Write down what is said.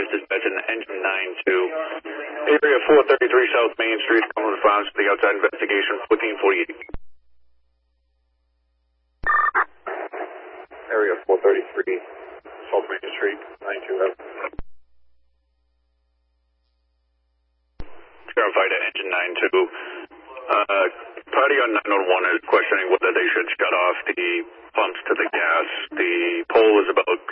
dispatch an engine 9-2. Area 433 South Main Street, Cumberland Farms for the outside investigation, 1448. Area 433 South Main Street, 92. Verified at engine 9-2. Party on 901 is questioning whether they should shut off the pumps to the gas. The pole is about